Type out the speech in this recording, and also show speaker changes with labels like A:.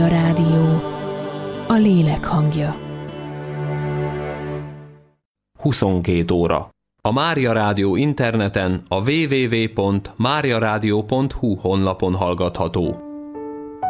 A: Mária Rádió, a lélek hangja.
B: 22 óra. A Mária Rádió interneten a www.mariaradio.hu honlapon hallgatható.